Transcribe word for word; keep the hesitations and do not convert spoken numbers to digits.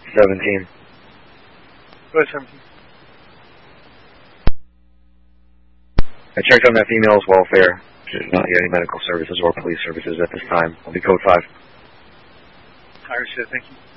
seventeen. Go ahead, seventeen. I checked on that female's welfare. She did not get any medical services or police services at this time. I'll be code five. I understand. Thank you.